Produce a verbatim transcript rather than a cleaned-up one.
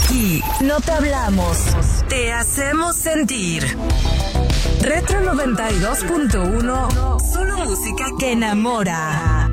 Aquí no te hablamos, te hacemos sentir. Retro noventa y dos punto uno, solo música que enamora.